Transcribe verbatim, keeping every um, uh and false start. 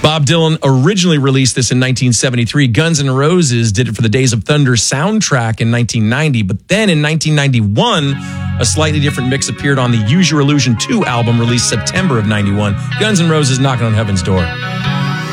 Bob Dylan originally released this in nineteen seventy-three. Guns N' Roses did it for the Days of Thunder soundtrack in nineteen ninety. But then in nineteen ninety-one, a slightly different mix appeared on the Use Your Illusion two album released September of ninety-one. Guns N' Roses Knocking on Heaven's Door.